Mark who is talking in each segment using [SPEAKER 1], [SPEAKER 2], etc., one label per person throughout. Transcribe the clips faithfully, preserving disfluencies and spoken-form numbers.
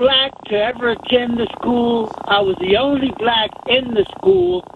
[SPEAKER 1] black to ever attend the school. I was the only black in the school.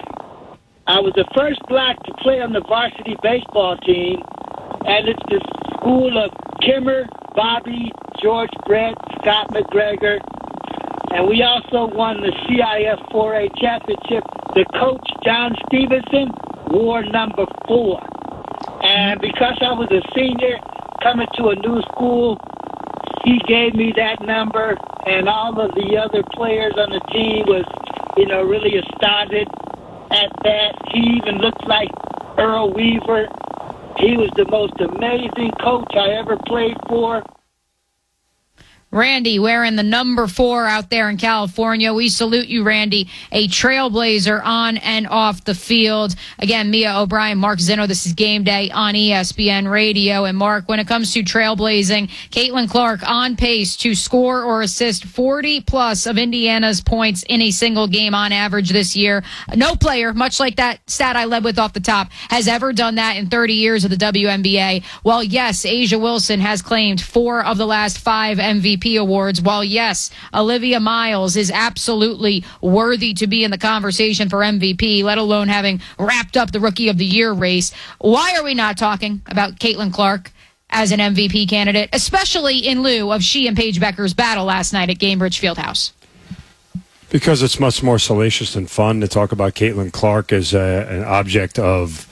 [SPEAKER 1] I was the first black to play on the varsity baseball team. And it's the school of Kimmer, Bobby, George Brett, Scott McGregor. And we also won the C I F four A championship. The coach, John Stevenson, wore number four. And because I was a senior coming to a new school, he gave me that number. And all of the other players on the team was, you know, really astounded at that. He even looked like Earl Weaver. He was the most amazing coach I ever played for.
[SPEAKER 2] Randy wearing the number four out there in California. We salute you, Randy, a trailblazer on and off the field. Again, Mia O'Brien, Mark Zinno, this is Game Day on E S P N Radio. And Mark, when it comes to trailblazing, Caitlin Clark on pace to score or assist forty plus of Indiana's points in a single game on average this year. No player, much like that stat I led with off the top, has ever done that in thirty years of the W N B A. While, yes, A'ja Wilson has claimed four of the last five M V P awards, while yes, Olivia Miles is absolutely worthy to be in the conversation for M V P, let alone having wrapped up the Rookie of the Year race. Why are we not talking about Caitlin Clark as an M V P candidate, especially in lieu of she and Paige Becker's battle last night at Gainbridge Fieldhouse?
[SPEAKER 3] Because it's much more salacious and fun to talk about Caitlin Clark as a, an object of,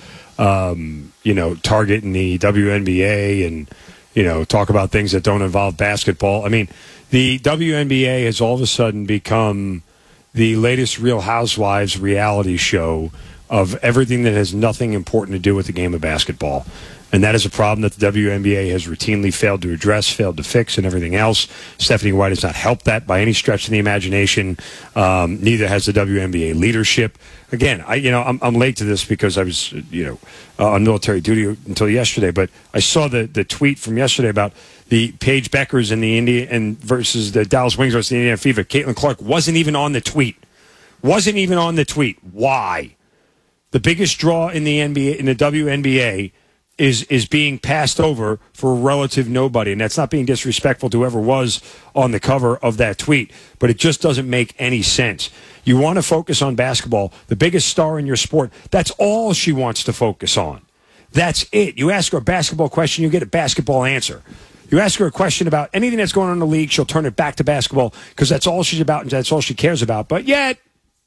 [SPEAKER 3] um, you know, target in the W N B A and you know, talk about things that don't involve basketball. I mean, the W N B A has all of a sudden become the latest Real Housewives reality show of everything that has nothing important to do with the game of basketball. And that is a problem that the W N B A has routinely failed to address, failed to fix, and everything else. Stephanie White has not helped that by any stretch of the imagination. Um, neither has the W N B A leadership. Again, I you know I'm, I'm late to this because I was you know uh, on military duty until yesterday. But I saw the, the tweet from yesterday about the Paige Beckers and the India and versus the Dallas Wings versus the Indiana Fever. Caitlin Clark wasn't even on the tweet. Wasn't even on the tweet. Why? The biggest draw in the N B A in the W N B A. is is being passed over for a relative nobody. And that's not being disrespectful to whoever was on the cover of that tweet, but it just doesn't make any sense. You want to focus on basketball, the biggest star in your sport, that's all she wants to focus on. That's it. You ask her a basketball question, you get a basketball answer. You ask her a question about anything that's going on in the league, she'll turn it back to basketball because that's all she's about and that's all she cares about. But yet,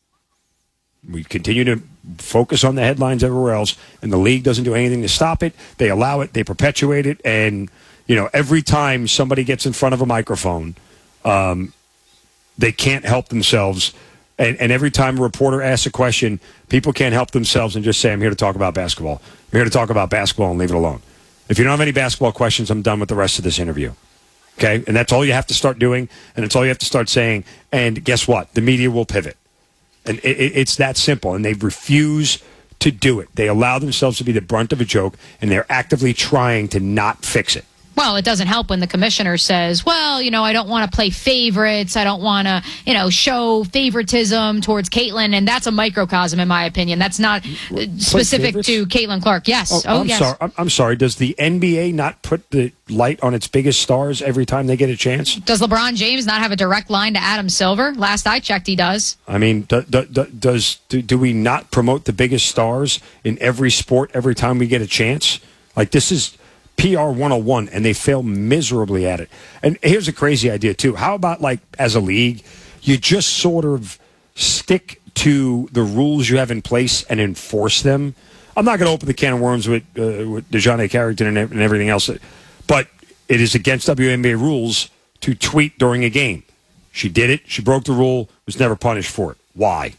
[SPEAKER 3] we continue to focus on the headlines everywhere else, and the league doesn't do anything to stop it. They allow it, they perpetuate it, and you know every time somebody gets in front of a microphone, um, they can't help themselves. And, and every time a reporter asks a question, people can't help themselves and just say, "I'm here to talk about basketball. I'm here to talk about basketball," and leave it alone. If you don't have any basketball questions, I'm done with the rest of this interview. Okay, and that's all you have to start doing, and that's all you have to start saying. And guess what? The media will pivot. And it, it, it's that simple, and they refuse to do it. They allow themselves to be the brunt of a joke, and they're actively trying to not fix it.
[SPEAKER 2] Well, it doesn't help when the commissioner says, well, you know, I don't want to play favorites. I don't want to, you know, show favoritism towards Caitlin. And that's a microcosm, in my opinion. That's not uh, specific to Caitlin Clark. Yes.
[SPEAKER 3] Oh,
[SPEAKER 2] oh
[SPEAKER 3] I'm
[SPEAKER 2] yes.
[SPEAKER 3] sorry. I'm, I'm sorry. Does the N B A not put the light on its biggest stars every time they get a chance?
[SPEAKER 2] Does LeBron James not have a direct line to Adam Silver? Last I checked, he does.
[SPEAKER 3] I mean, do, do, do, does do, do we not promote the biggest stars in every sport every time we get a chance? Like, this is P R one oh one, and they fail miserably at it. And here's a crazy idea, too. How about, like, as a league, you just sort of stick to the rules you have in place and enforce them? I'm not going to open the can of worms with, uh, with DeJounte Carrington and, and everything else, but it is against W N B A rules to tweet during a game. She did it. She broke the rule, was never punished for it. Why?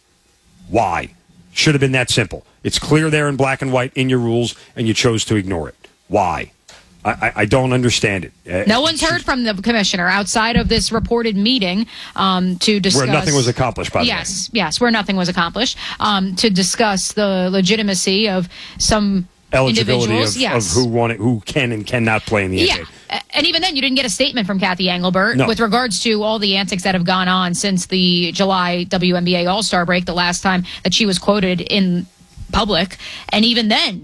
[SPEAKER 3] Why? Should have been that simple. It's clear there in black and white in your rules, and you chose to ignore it. Why? I, I don't understand it.
[SPEAKER 2] No one's heard from the commissioner outside of this reported meeting um, to discuss...
[SPEAKER 3] Where nothing was accomplished, by the
[SPEAKER 2] yes, way. Yes, where nothing was accomplished, um, to discuss the legitimacy of some
[SPEAKER 3] eligibility
[SPEAKER 2] individuals.
[SPEAKER 3] Of,
[SPEAKER 2] yes.
[SPEAKER 3] of who want it, who can and cannot play in the
[SPEAKER 2] yeah.
[SPEAKER 3] N B A.
[SPEAKER 2] And even then, you didn't get a statement from Kathy Engelbert
[SPEAKER 3] no.
[SPEAKER 2] with regards to all the antics that have gone on since the July W N B A All-Star break, the last time that she was quoted in public. And even then,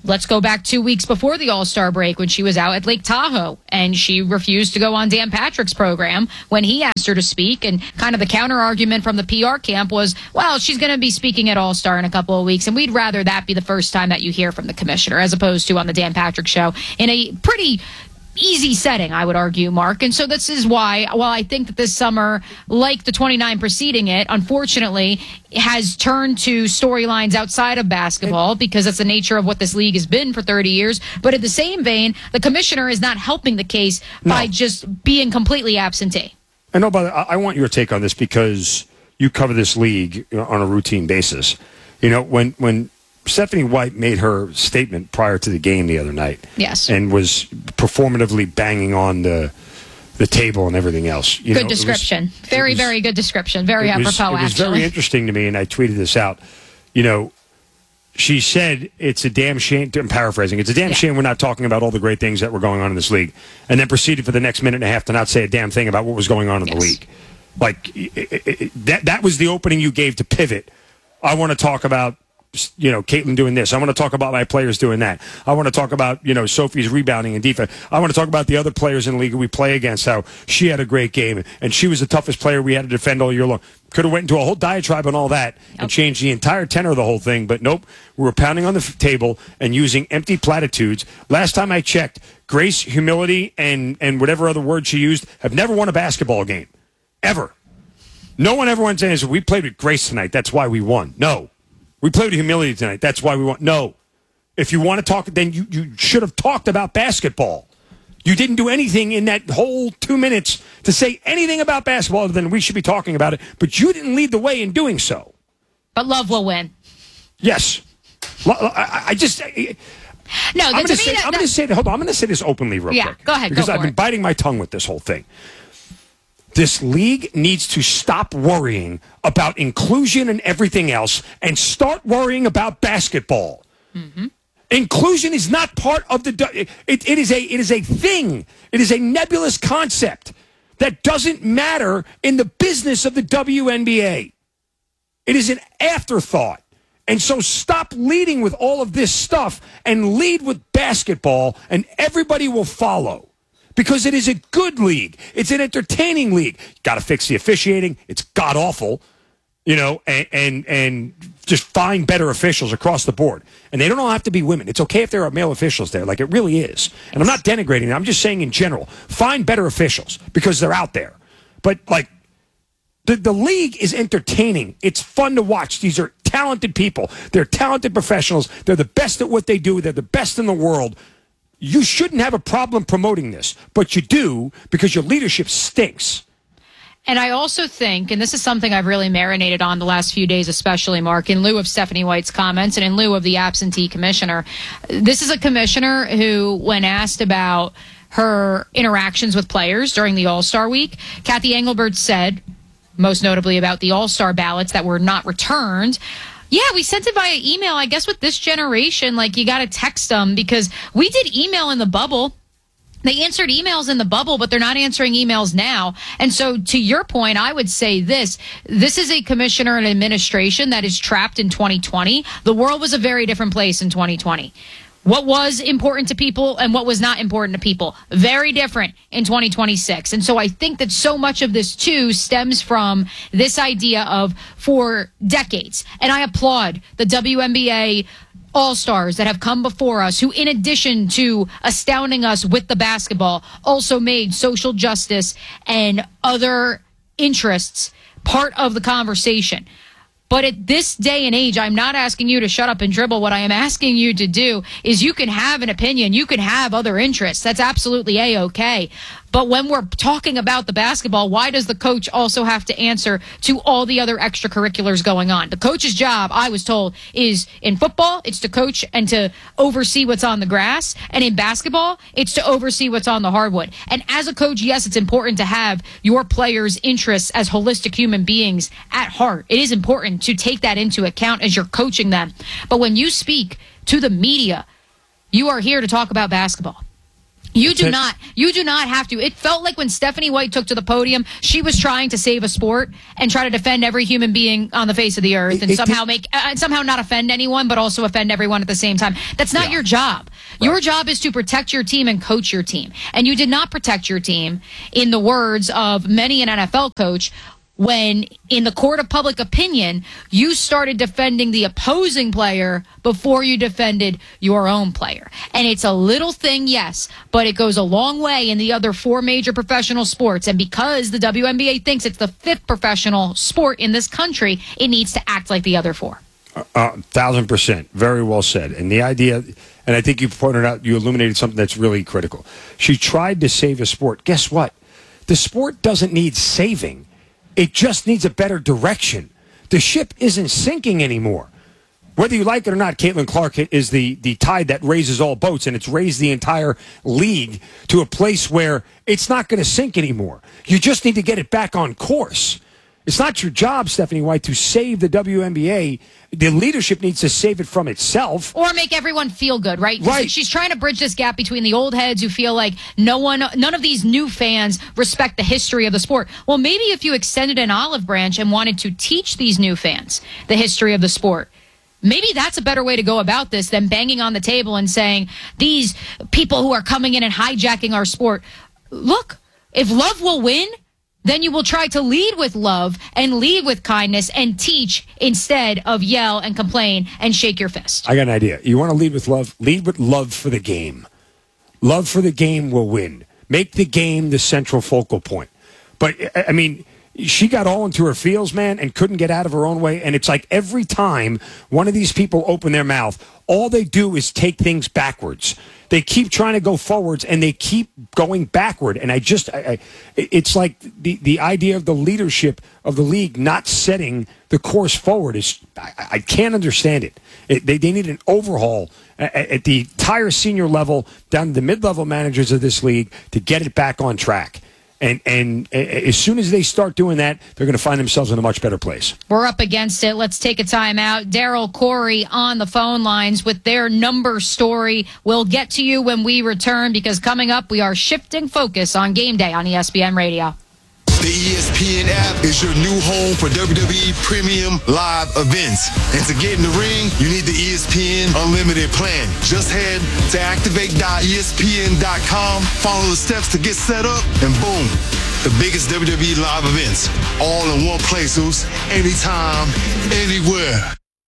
[SPEAKER 2] Let's go back two weeks before the All-Star break when she was out at Lake Tahoe and she refused to go on Dan Patrick's program when he asked her to speak. And kind of the counter argument from the P R camp was, well, she's going to be speaking at All-Star in a couple of weeks. And we'd rather that be the first time that you hear from the commissioner as opposed to on the Dan Patrick show in a pretty easy setting, I would argue, Mark. And so this is why, while I think that this summer, like the twenty-nine preceding it, unfortunately, has turned to storylines outside of basketball because that's the nature of what this league has been for thirty years. But in the same vein, the commissioner is not helping the case by no. just being completely absentee.
[SPEAKER 3] I know, but I want your take on this because you cover this league on a routine basis. You know, when when Stephanie White made her statement prior to the game the other night.
[SPEAKER 2] Yes.
[SPEAKER 3] And was performatively banging on the the table and everything else. You
[SPEAKER 2] good
[SPEAKER 3] know,
[SPEAKER 2] description.
[SPEAKER 3] Was,
[SPEAKER 2] very,
[SPEAKER 3] was,
[SPEAKER 2] very good description. Very apropos,
[SPEAKER 3] was,
[SPEAKER 2] actually.
[SPEAKER 3] It was
[SPEAKER 2] actually.
[SPEAKER 3] very interesting to me, and I tweeted this out. You know, she said, it's a damn shame, I'm paraphrasing, it's a damn yeah. shame we're not talking about all the great things that were going on in this league. And then proceeded for the next minute and a half to not say a damn thing about what was going on in yes. the league. Like, it, it, it, that, that was the opening you gave to pivot. I want to talk about, you know, Caitlin doing this. I want to talk about my players doing that. I want to talk about, you know, Sophie's rebounding and defense. I want to talk about the other players in the league we play against, how she had a great game, and she was the toughest player we had to defend all year long. Could have went into a whole diatribe on all that yep. and changed the entire tenor of the whole thing, but nope. We were pounding on the f- table and using empty platitudes. Last time I checked, grace, humility, and, and whatever other word she used have never won a basketball game. Ever. No one ever went saying, we played with grace tonight, that's why we won. No. We played with humility tonight. That's why we want. No. If you want to talk, then you, you should have talked about basketball. You didn't do anything in that whole two minutes to say anything about basketball other than we should be talking about it, but you didn't lead the way in doing so.
[SPEAKER 2] But love will win.
[SPEAKER 3] Yes. I, I just... I,
[SPEAKER 2] no,
[SPEAKER 3] I'm going
[SPEAKER 2] to
[SPEAKER 3] to say,
[SPEAKER 2] that,
[SPEAKER 3] I'm going to say, hold on, I'm going to say this openly real
[SPEAKER 2] yeah,
[SPEAKER 3] quick.
[SPEAKER 2] Yeah, go ahead,
[SPEAKER 3] Because
[SPEAKER 2] go
[SPEAKER 3] I've been
[SPEAKER 2] it.
[SPEAKER 3] biting my tongue with this whole thing. This league needs to stop worrying about inclusion and everything else and start worrying about basketball.
[SPEAKER 2] Mm-hmm.
[SPEAKER 3] Inclusion is not part of the... It, it, is a, it is a thing. It is a nebulous concept that doesn't matter in the business of the W N B A. It is an afterthought. And so stop leading with all of this stuff and lead with basketball, and everybody will follow. Because it is a good league. It's an entertaining league. Got to fix the officiating. It's god-awful, you know, and, and and just find better officials across the board. And they don't all have to be women. It's okay if there are male officials there, like it really is. And I'm not denigrating them. I'm just saying in general, find better officials because they're out there. But, like, the, the league is entertaining. It's fun to watch. These are talented people. They're talented professionals. They're the best at what they do. They're the best in the world. You shouldn't have a problem promoting this, but you do because your leadership stinks.
[SPEAKER 2] And I also think, and this is something I've really marinated on the last few days, especially, Mark, in lieu of Stephanie White's comments and in lieu of the absentee commissioner, this is a commissioner who, when asked about her interactions with players during the All-Star week, Kathy Engelbert said, most notably about the All-Star ballots that were not returned, yeah, we sent it via email. I guess with this generation, like, you got to text them because we did email in the bubble. They answered emails in the bubble, but they're not answering emails now. And so to your point, I would say this. This is a commissioner and administration that is trapped in twenty twenty. The world was a very different place in twenty twenty. What was important to people and what was not important to people. Very different in twenty twenty-six. And so I think that so much of this, too, stems from this idea of, for decades, and I applaud the W N B A All-Stars that have come before us, who, in addition to astounding us with the basketball, also made social justice and other interests part of the conversation. But at this day and age, I'm not asking you to shut up and dribble. What I am asking you to do is you can have an opinion. You can have other interests. That's absolutely A-okay. But when we're talking about the basketball, why does the coach also have to answer to all the other extracurriculars going on? The coach's job, I was told, is in football, it's to coach and to oversee what's on the grass. And in basketball, it's to oversee what's on the hardwood. And as a coach, yes, it's important to have your players' interests as holistic human beings at heart. It is important to take that into account as you're coaching them. But when you speak to the media, you are here to talk about basketball. You do not. You do not have to. It felt like when Stephanie White took to the podium, she was trying to save a sport and try to defend every human being on the face of the earth, and it, it somehow make uh, somehow not offend anyone, but also offend everyone at the same time. That's not yeah. your job. Right. Your job is to protect your team and coach your team, and you did not protect your team, in the words of many an N F L coach, when in the court of public opinion, you started defending the opposing player before you defended your own player. And it's a little thing, yes, but it goes a long way in the other four major professional sports. And because the W N B A thinks it's the fifth professional sport in this country, it needs to act like the other four.
[SPEAKER 3] A uh, thousand percent. Very well said. And the idea, and I think you pointed out, you illuminated something that's really critical. She tried to save a sport. Guess what? The sport doesn't need saving. It just needs a better direction. The ship isn't sinking anymore. Whether you like it or not, Caitlin Clark is the, the tide that raises all boats, and it's raised the entire league to a place where it's not going to sink anymore. You just need to get it back on course. It's not your job, Stephanie White, to save the W N B A. The leadership needs to save it from itself.
[SPEAKER 2] Or make everyone feel good, right?
[SPEAKER 3] Right.
[SPEAKER 2] She's trying to bridge this gap between the old heads who feel like no one, none of these new fans respect the history of the sport. Well, maybe if you extended an olive branch and wanted to teach these new fans the history of the sport, maybe that's a better way to go about this than banging on the table and saying, these people who are coming in and hijacking our sport, look, if love will win, then you will try to lead with love and lead with kindness and teach instead of yell and complain and shake your fist.
[SPEAKER 3] I got an idea. You want to lead with love? Lead with love for the game. Love for the game will win. Make the game the central focal point. But, I mean, she got all into her feels, man, and couldn't get out of her own way. And it's like every time one of these people open their mouth, all they do is take things backwards. They keep trying to go forwards, and they keep going backward. And I just, I, I, it's like the, the idea of the leadership of the league not setting the course forward is, I, I can't understand it. it they, they need an overhaul at, at the entire senior level, down to the mid-level managers of this league, to get it back on track. And, and as soon as they start doing that, they're going to find themselves in a much better place.
[SPEAKER 2] We're up against it. Let's take a time out. Daryl Corey on the phone lines with their number story. We'll get to you when we return, because coming up, we are shifting focus on Game Day on E S P N Radio.
[SPEAKER 4] The E S P N app is your new home for W W E Premium Live events. And to get in the ring, you need the E S P N Unlimited plan. Just head to activate dot E S P N dot com, follow the steps to get set up, and boom, the biggest W W E live events, all in one place, anytime, anywhere.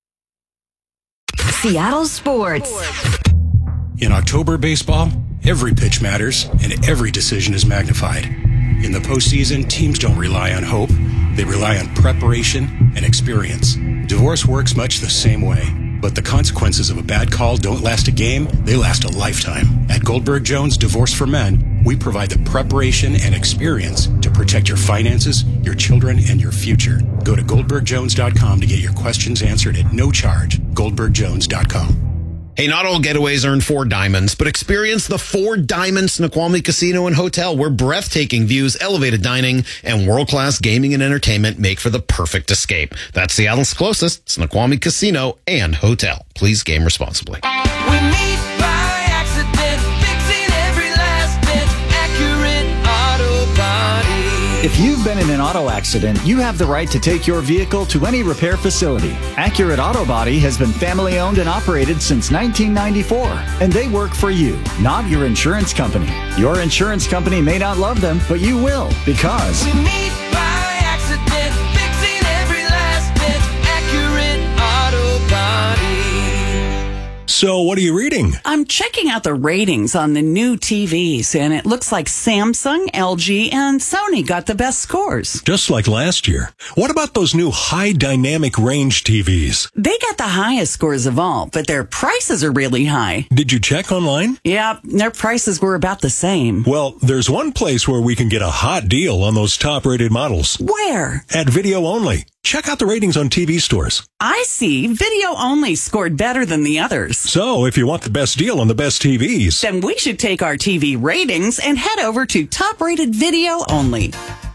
[SPEAKER 5] Seattle Sports.
[SPEAKER 6] In October baseball, every pitch matters and every decision is magnified. In the postseason, teams don't rely on hope. They rely on preparation and experience. Divorce works much the same way. But the consequences of a bad call don't last a game, they last a lifetime. At Goldberg Jones Divorce for Men, we provide the preparation and experience to protect your finances, your children, and your future. Go to goldberg jones dot com to get your questions answered at no charge. goldberg jones dot com.
[SPEAKER 7] Hey, not all getaways earn four diamonds, but experience the Four Diamond Snoqualmie Casino and Hotel, where breathtaking views, elevated dining, and world-class gaming and entertainment make for the perfect escape. That's Seattle's closest Snoqualmie Casino and Hotel. Please game responsibly.
[SPEAKER 8] We meet by accident, fixing every last bit, Accurate Auto Body.
[SPEAKER 9] If you've been in an auto accident, you have the right to take your vehicle to any repair facility. Accurate Auto Body has been family owned and operated since nineteen ninety-four, and they work for you, not your insurance company. Your insurance company may not love them, but you will, because
[SPEAKER 8] we meet by accident, fixing every last bit, Accurate Auto Body.
[SPEAKER 10] So what are you reading?
[SPEAKER 11] I'm checking out the ratings on the new T Vs, and it looks like Samsung, L G, and Sony got the best scores.
[SPEAKER 10] Just like last year. What about those new high dynamic range T Vs?
[SPEAKER 11] They got the highest scores of all, but their prices are really high.
[SPEAKER 10] Did you check online?
[SPEAKER 11] Yeah, their prices were about the same.
[SPEAKER 10] Well, there's one place where we can get a hot deal on those top-rated models.
[SPEAKER 11] Where?
[SPEAKER 10] At Video Only. Check out the ratings on T V stores.
[SPEAKER 11] I see. Video Only scored better than the others.
[SPEAKER 10] So, if you want the best deal on the best T Vs,
[SPEAKER 11] then we should take our T V ratings and head over to Top Rated Video Only.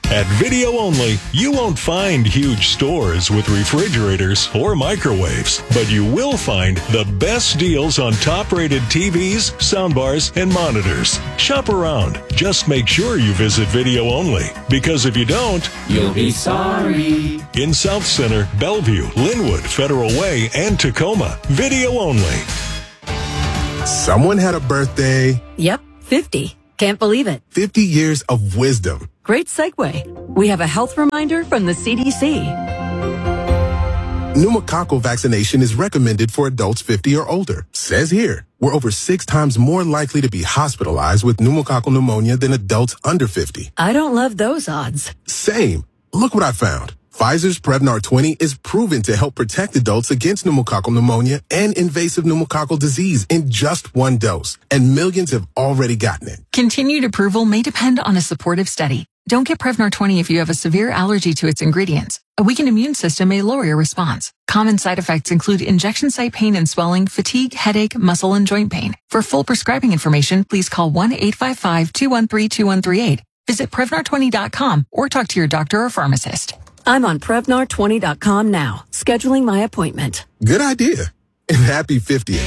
[SPEAKER 10] At Video Only, you won't find huge stores with refrigerators or microwaves, but you will find the best deals on top-rated T Vs, soundbars, and monitors. Shop around. Just make sure you visit Video Only, because if you don't,
[SPEAKER 8] You'll be sorry.
[SPEAKER 10] in South Center, Bellevue, Linwood, Federal Way, and Tacoma, Video Only.
[SPEAKER 5] Someone had a birthday.
[SPEAKER 12] Yep, fifty. Can't believe it.
[SPEAKER 5] fifty years of wisdom.
[SPEAKER 12] Great segue. We have a health reminder from the C D C.
[SPEAKER 5] Pneumococcal vaccination is recommended for adults fifty or older. Says here, we're over six times more likely to be hospitalized with pneumococcal pneumonia than adults under fifty.
[SPEAKER 12] I don't love those odds.
[SPEAKER 5] Same. Look what I found. Pfizer's Prevnar twenty is proven to help protect adults against pneumococcal pneumonia and invasive pneumococcal disease in just one dose, and millions have already gotten it.
[SPEAKER 13] Continued approval may depend on a supportive study. Don't get Prevnar twenty if you have a severe allergy to its ingredients. A weakened immune system may lower your response. Common side effects include injection site pain and swelling, fatigue, headache, muscle, and joint pain. For full prescribing information, please call one eight five five, two one three, two one three eight. Visit Prevnar twenty dot com or talk to your doctor or pharmacist.
[SPEAKER 12] I'm on Prevnar twenty dot com now, scheduling my appointment.
[SPEAKER 5] Good idea. And happy fiftieth.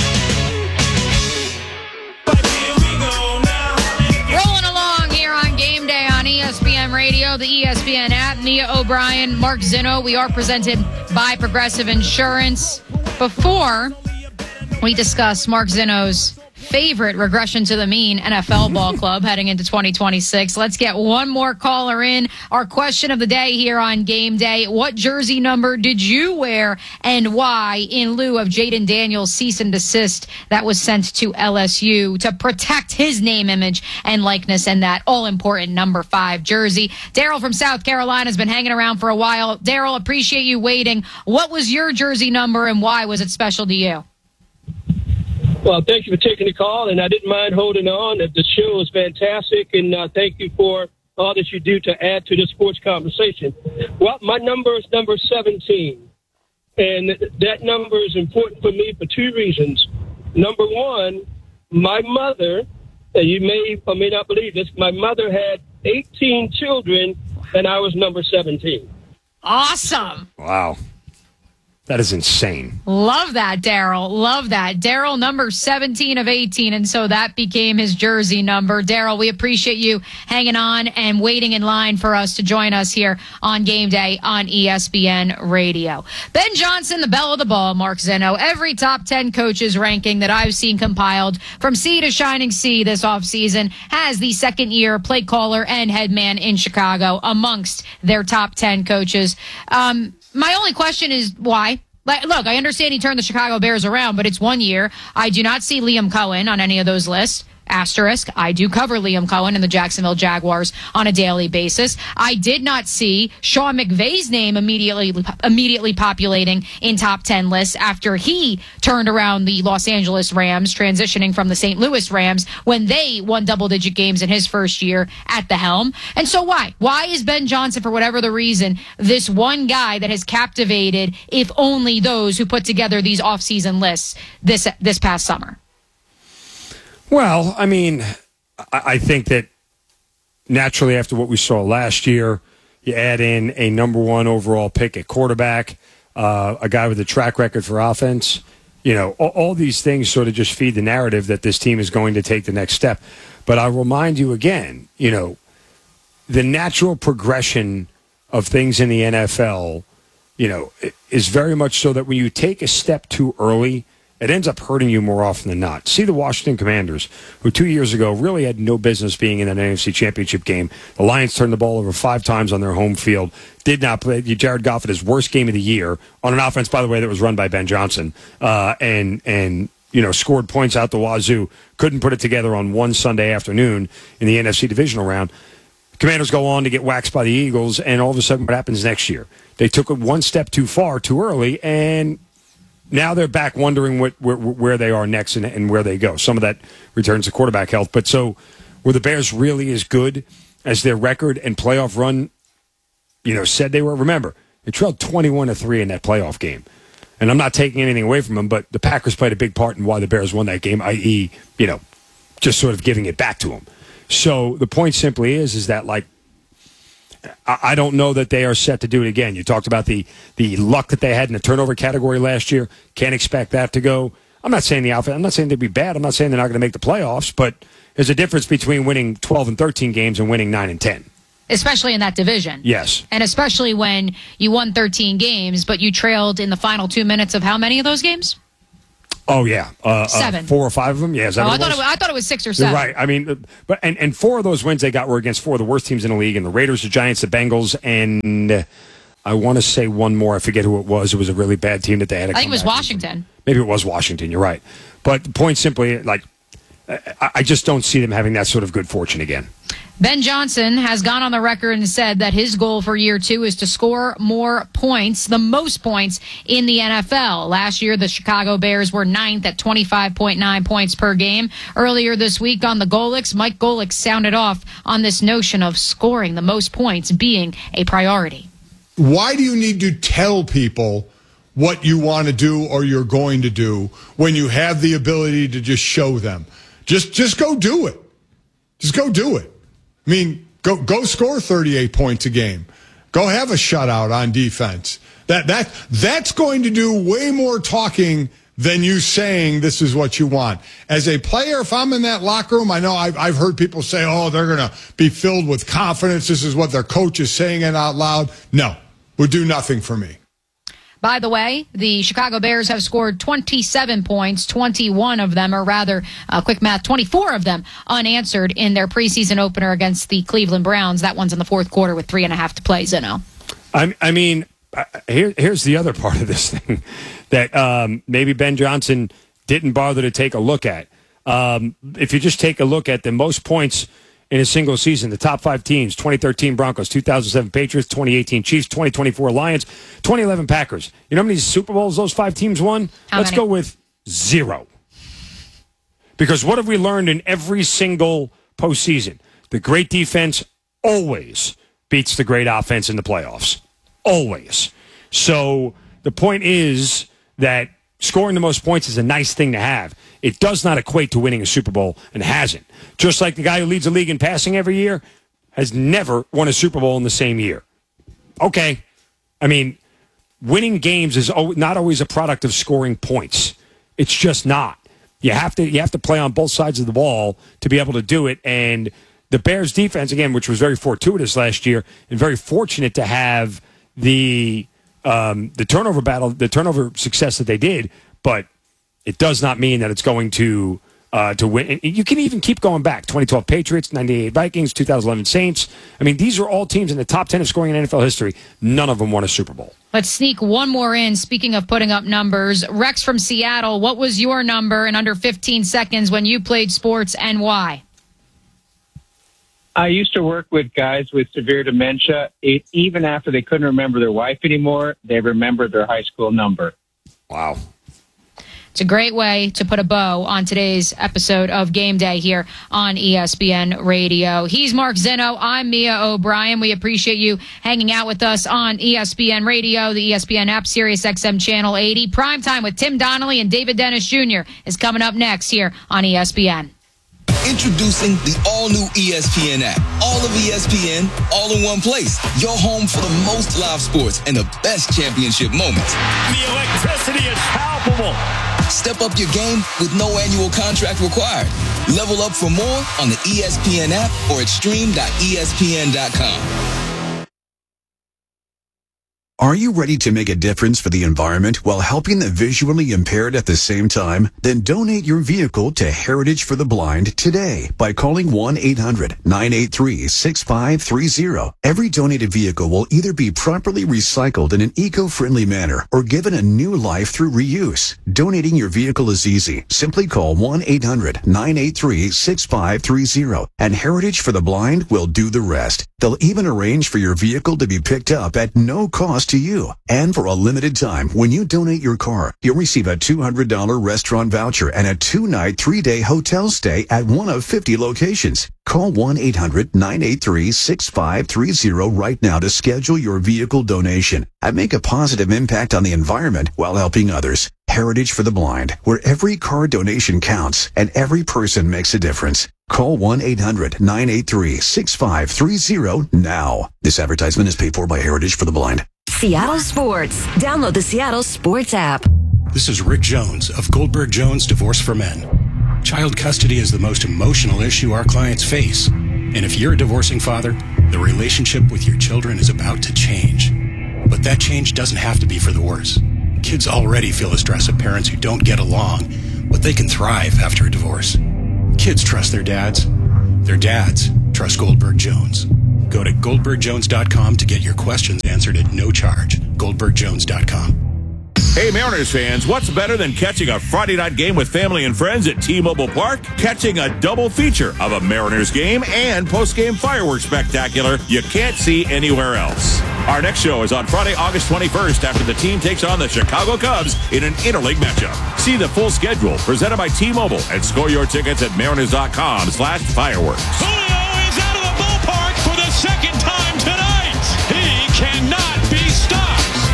[SPEAKER 2] Rolling along here on Game Day on E S P N Radio, the E S P N app. Mia O'Brien, Mark Zinno. We are presented by Progressive Insurance. Before we discuss Mark Zinno's favorite regression to the mean N F L ball club heading into twenty twenty-six. Let's get one more caller in. Our question of the day here on Game Day: what jersey number did you wear and why, in lieu of Jaden Daniels' cease and desist that was sent to L S U to protect his name, image, and likeness in that all-important number five jersey? Daryl from South Carolina has been hanging around for a while. Daryl, appreciate you waiting. What was your jersey number and why was it special to you?
[SPEAKER 14] Well, thank you for taking the call, and I didn't mind holding on. The show is fantastic, and uh, thank you for all that you do to add to the sports conversation. Well, my number is number seventeen, and that number is important for me for two reasons. Number one, my mother, and you may or may not believe this, my mother had eighteen children, and I was number seventeen.
[SPEAKER 2] Awesome.
[SPEAKER 3] Wow. That is insane.
[SPEAKER 2] Love that, Daryl. Love that. Daryl, number seventeen of eighteen, and so that became his jersey number. Daryl, we appreciate you hanging on and waiting in line for us to join us here on Game Day on E S P N Radio. Ben Johnson, the belle of the ball, Mark Zinno. Every top ten coaches ranking that I've seen compiled from sea to shining sea this offseason has the second-year play caller and head man in Chicago amongst their top ten coaches. Um, my only question is why? Like, look, I understand he turned the Chicago Bears around, but it's one year. I do not see Liam Cohen on any of those lists. Asterisk, I do cover Liam Cohen and the Jacksonville Jaguars on a daily basis. I did not see Sean McVay's name immediately immediately populating in top ten lists after he turned around the Los Angeles Rams, transitioning from the Saint Louis Rams when they won double-digit games in his first year at the helm. And so why? Why is Ben Johnson, for whatever the reason, this one guy that has captivated, if only those who put together these off-season lists this this past summer?
[SPEAKER 3] Well, I mean, I think that naturally after what we saw last year, you add in a number one overall pick at quarterback, uh, a guy with a track record for offense. You know, all, all these things sort of just feed the narrative that this team is going to take the next step. But I'll remind you again, you know, the natural progression of things in the N F L, you know, is very much so that when you take a step too early, it ends up hurting you more often than not. See the Washington Commanders, who two years ago really had no business being in an N F C Championship game. The Lions turned the ball over five times on their home field. Did not play. Jared Goff had his worst game of the year on an offense, by the way, that was run by Ben Johnson, uh, and and you know scored points out the wazoo. Couldn't put it together on one Sunday afternoon in the N F C divisional round. Commanders go on to get waxed by the Eagles, and all of a sudden, what happens next year? They took it one step too far, too early, and now they're back wondering what, where, where they are next and, and where they go. Some of that returns to quarterback health. But so were the Bears really as good as their record and playoff run, you know, said they were? Remember, they trailed twenty-one to three in that playoff game. And I'm not taking anything away from them, but the Packers played a big part in why the Bears won that game, that is, you know, just sort of giving it back to them. So the point simply is, is that, like, I, I don't know that they are set to do it again. You talked about the, the luck that they had in the turnover category last year. Can't expect that to go. I'm not saying the outfit. I'm not saying they'd be bad. I'm not saying they're not going to make the playoffs, but there's a difference between winning twelve and thirteen games and winning nine and ten.
[SPEAKER 2] Especially in that division.
[SPEAKER 3] Yes.
[SPEAKER 2] And especially when you won thirteen games, but you trailed in the final two minutes of how many of those games?
[SPEAKER 3] Oh, yeah. Uh,
[SPEAKER 2] seven.
[SPEAKER 3] Uh, four or five of them? Yeah, is that
[SPEAKER 2] oh,
[SPEAKER 3] what
[SPEAKER 2] I,
[SPEAKER 3] it
[SPEAKER 2] thought
[SPEAKER 3] was?
[SPEAKER 2] it was, I thought it was six or seven.
[SPEAKER 3] You're right. I mean, but and, and four of those wins they got were against four of the worst teams in the league, and the Raiders, the Giants, the Bengals, and I want to say one more. I forget who it was. It was a really bad team that they had to
[SPEAKER 2] I think
[SPEAKER 3] come
[SPEAKER 2] it was
[SPEAKER 3] back
[SPEAKER 2] Washington.
[SPEAKER 3] Maybe it was Washington. You're right. But the point simply, like, I, I just don't see them having that sort of good fortune again.
[SPEAKER 2] Ben Johnson has gone on the record and said that his goal for year two is to score more points, the most points in the N F L. Last year, the Chicago Bears were ninth at twenty-five point nine points per game. Earlier this week on the Golics, Mike Golick sounded off on this notion of scoring the most points being a priority.
[SPEAKER 15] Why do you need to tell people what you want to do or you're going to do when you have the ability to just show them? Just just go do it. Just go do it. I mean, go go score thirty-eight points a game. Go have a shutout on defense. That that that's going to do way more talking than you saying this is what you want. As a player, if I'm in that locker room, I know I've, I've heard people say, oh, they're going to be filled with confidence. This is what their coach is saying it out loud. No, would do nothing for me.
[SPEAKER 2] By the way, the Chicago Bears have scored twenty-seven points, twenty-one of them, or rather, uh, quick math, twenty-four of them unanswered in their preseason opener against the Cleveland Browns. That one's in the fourth quarter with three and a half to play, Zeno.
[SPEAKER 3] I, I mean, here, here's the other part of this thing that um, maybe Ben Johnson didn't bother to take a look at. Um, if you just take a look at the most points in a single season, the top five teams: twenty thirteen Broncos, two thousand seven Patriots, twenty eighteen Chiefs, twenty twenty-four Lions, twenty eleven Packers. You know how many Super Bowls those five teams won?
[SPEAKER 2] How
[SPEAKER 3] Let's
[SPEAKER 2] many?
[SPEAKER 3] go with zero. Because what have we learned in every single postseason? The great defense always beats the great offense in the playoffs. Always. So the point is that scoring the most points is a nice thing to have. It does not equate to winning a Super Bowl, and hasn't. Just like the guy who leads the league in passing every year has never won a Super Bowl in the same year. Okay. I mean, winning games is not always a product of scoring points. It's just not. You have to you have to play on both sides of the ball to be able to do it. And the Bears defense, again, which was very fortuitous last year and very fortunate to have the um, the turnover battle, the turnover success that they did, but it does not mean that it's going to uh, to win. And you can even keep going back. twenty twelve Patriots, ninety-eight Vikings, two thousand eleven Saints. I mean, these are all teams in the top ten of scoring in N F L history. None of them won a Super Bowl.
[SPEAKER 2] Let's sneak one more in. Speaking of putting up numbers, Rex from Seattle, what was your number in under fifteen seconds when you played sports, and why?
[SPEAKER 16] I used to work with guys with severe dementia. It, even after they couldn't remember their wife anymore, they remembered their high school number.
[SPEAKER 3] Wow.
[SPEAKER 2] It's a great way to put a bow on today's episode of Game Day here on E S P N Radio. He's Mark Zeno. I'm Mia O'Brien. We appreciate you hanging out with us on E S P N Radio, the E S P N app, Sirius X M Channel eighty. Primetime with Tim Donnelly and David Dennis Junior is coming up next here on E S P N.
[SPEAKER 17] Introducing the all-new E S P N app. All of E S P N, all in one place. Your home for the most live sports and the best championship moments.
[SPEAKER 18] The electricity is palpable.
[SPEAKER 17] Step up your game with no annual contract required. Level up for more on the E S P N app or at stream dot E S P N dot com.
[SPEAKER 19] Are you ready to make a difference for the environment while helping the visually impaired at the same time? Then donate your vehicle to Heritage for the Blind today by calling one eight hundred nine eight three six five three zero. Every donated vehicle will either be properly recycled in an eco-friendly manner or given a new life through reuse. Donating your vehicle is easy. Simply call one eight hundred nine eight three six five three zero and Heritage for the Blind will do the rest. They'll even arrange for your vehicle to be picked up at no cost to you. And for a limited time, when you donate your car, you'll receive a two hundred dollars restaurant voucher and a two-night, three-day hotel stay at one of fifty locations. Call one eight hundred nine eight three six five three zero right now to schedule your vehicle donation and make a positive impact on the environment while helping others. Heritage for the Blind, where every car donation counts and every person makes a difference. Call one eight hundred nine eight three six five three zero now. This advertisement is paid for by Heritage for the Blind.
[SPEAKER 20] Seattle Sports. Download the Seattle Sports app.
[SPEAKER 6] This is Rick Jones of Goldberg Jones Divorce for Men. Child custody is the most emotional issue our clients face. And if you're a divorcing father, the relationship with your children is about to change. But that change doesn't have to be for the worse. Kids already feel the stress of parents who don't get along, but they can thrive after a divorce. Kids trust their dads. Their dads trust Goldberg Jones. Go to goldberg jones dot com to get your questions answered at no charge. goldberg jones dot com.
[SPEAKER 18] Hey, Mariners fans, what's better than catching a Friday night game with family and friends at T-Mobile Park? Catching a double feature of a Mariners game and post-game fireworks spectacular you can't see anywhere else. Our next show is on Friday, August twenty-first, after the team takes on the Chicago Cubs in an interleague matchup. See the full schedule presented by T-Mobile and score your tickets at mariners.com slash fireworks.
[SPEAKER 21] Julio is out of the ballpark for the second time tonight. He cannot be stopped.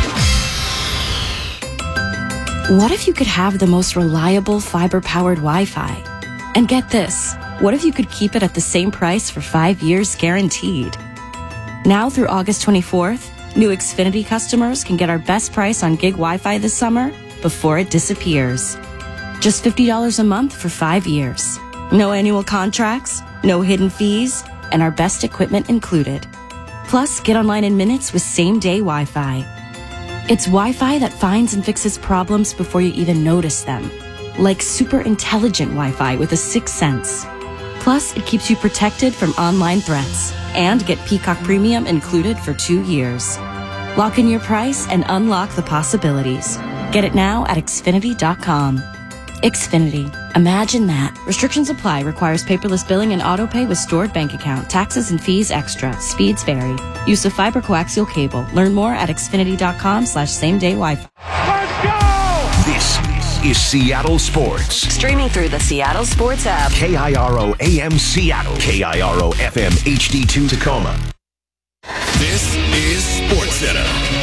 [SPEAKER 12] What if you could have the most reliable fiber-powered Wi-Fi? And get this, what if you could keep it at the same price for five years guaranteed? Now through August twenty-fourth, new Xfinity customers can get our best price on gig Wi-Fi this summer before it disappears. Just fifty dollars a month for five years. No annual contracts, no hidden fees, and our best equipment included. Plus, get online in minutes with same-day Wi-Fi. It's Wi-Fi that finds and fixes problems before you even notice them. Like super intelligent Wi-Fi with a sixth sense. Plus, it keeps you protected from online threats. And get Peacock Premium included for two years. Lock in your price and unlock the possibilities. Get it now at Xfinity dot com. Xfinity. Imagine that. Restrictions apply. Requires paperless billing and autopay with stored bank account. Taxes and fees extra. Speeds vary. Use of fiber coaxial cable. Learn more at Xfinity dot com slash same day Wi-Fi.
[SPEAKER 22] This is Seattle Sports.
[SPEAKER 20] Streaming through the Seattle Sports app.
[SPEAKER 22] K I R O A M Seattle. K I R O F M H D two Tacoma.
[SPEAKER 4] This is SportsCenter.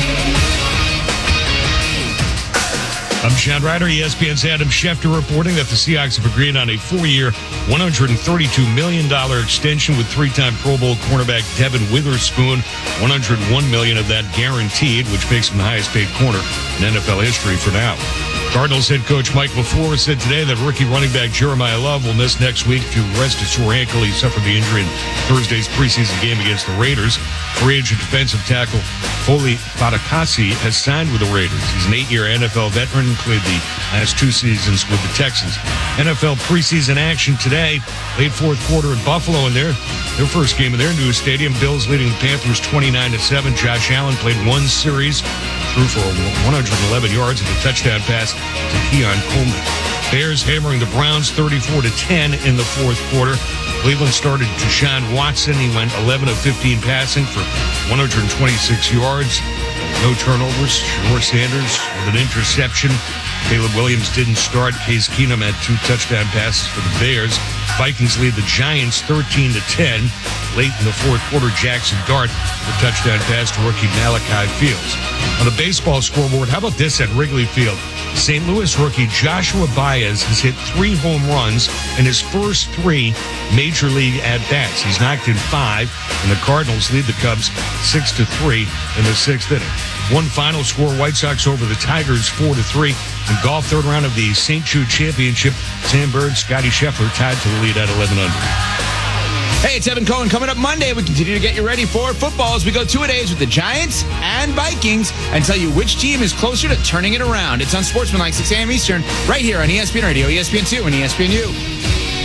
[SPEAKER 23] I'm Sean Ryder, E S P N's Adam Schefter, reporting that the Seahawks have agreed on a four-year, one hundred thirty-two million dollars extension with three-time Pro Bowl cornerback Devin Witherspoon. one hundred one million dollars of that guaranteed, which makes him the highest-paid corner in N F L history for now. Cardinals head coach Mike LaFleur said today that rookie running back Jeremiah Love will miss next week to rest a sore ankle. He suffered the injury in Thursday's preseason game against the Raiders. Free agent defensive tackle Foley Fatukasi has signed with the Raiders. He's an eight-year N F L veteran and played the last two seasons with the Texans. N F L preseason action today. Late fourth quarter in Buffalo in their, their first game in their new stadium. Bills leading the Panthers twenty-nine to seven. Josh Allen played one series, threw for one hundred eleven yards and a touchdown pass to Keon Coleman. Bears hammering the Browns thirty-four to ten in the fourth quarter. Cleveland started Deshaun Watson. He went eleven of fifteen passing for one hundred twenty-six yards. No turnovers. Shore Sanders with an interception. Caleb Williams didn't start. Case Keenum had two touchdown passes for the Bears. Vikings lead the Giants thirteen to ten. Late in the fourth quarter, Jackson Dart with a touchdown pass to rookie Malachi Fields. On the baseball scoreboard, how about this at Wrigley Field? Saint Louis rookie Joshua Baez has hit three home runs in his first three major league at-bats. He's knocked in five, and the Cardinals lead the Cubs six to three in the sixth inning. One final score, White Sox over the Tigers four to three. In golf, third round of the Saint Jude Championship, Sam Bird, Scotty Scheffler tied to the lead at eleven under.
[SPEAKER 24] Hey, it's Evan Cohen. Coming up Monday, we continue to get you ready for football as we go two-a-days with the Giants and Vikings and tell you which team is closer to turning it around. It's on Sportsmanlike, six a.m. Eastern, right here on E S P N Radio, E S P N two, and E S P N U.